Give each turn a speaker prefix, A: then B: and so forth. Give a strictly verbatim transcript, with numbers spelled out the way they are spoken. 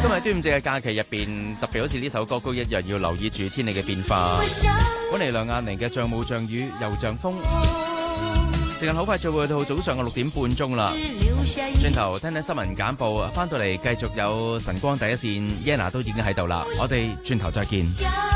A: 今日端午節嘅假期入邊，特別好似呢首歌曲一樣，要留意住天氣嘅變化。搵嚟梁雁翎嘅像霧像雨又像風，時間好快就會到早上嘅六點半鐘啦。轉頭聽聽新聞簡報，翻到嚟繼續有晨光第一線 Yana 都已經喺度啦。我哋轉頭再見。